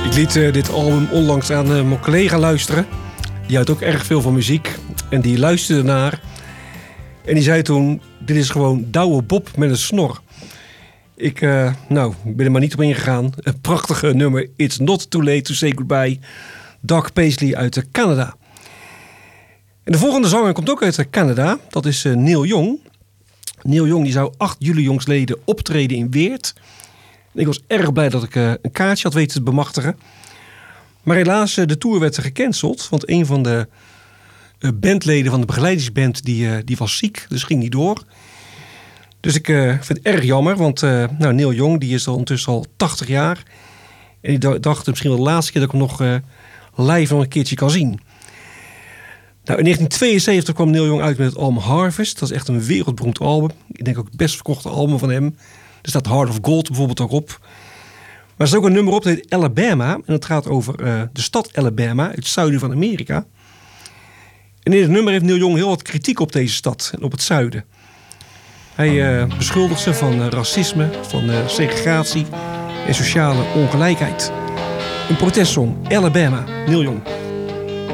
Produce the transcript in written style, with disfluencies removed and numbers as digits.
Ik liet dit album onlangs aan mijn collega luisteren. Die houdt ook erg veel van muziek. En die luisterde naar. En die zei toen, dit is gewoon Douwe Bob met een snor. Ik ben er maar niet op ingegaan. Een prachtige nummer. It's not too late to say goodbye. Doug Paisley uit Canada. En de volgende zanger komt ook uit Canada. Dat is Neil Young. Neil Young die zou 8 juli jongstleden optreden in Weert. En ik was erg blij dat ik een kaartje had weten te bemachtigen. Maar helaas, de tour werd gecanceld. Want een van de bandleden van de begeleidingsband die was ziek. Dus ging niet door. Dus ik vind het erg jammer. Want Neil Young die is ondertussen al 80 jaar. En ik dacht misschien wel de laatste keer dat ik hem nog live nog een keertje kan zien. Nou, in 1972 kwam Neil Young uit met het album Harvest. Dat is echt een wereldberoemd album. Ik denk ook het best verkochte album van hem. Er staat Heart of Gold bijvoorbeeld ook op. Maar er is ook een nummer op, dat heet Alabama. En dat gaat over de stad Alabama, het zuiden van Amerika. En in het nummer heeft Neil Young heel wat kritiek op deze stad en op het zuiden. Hij beschuldigt ze van racisme, van segregatie en sociale ongelijkheid. Een protestsong, Alabama, Neil Young.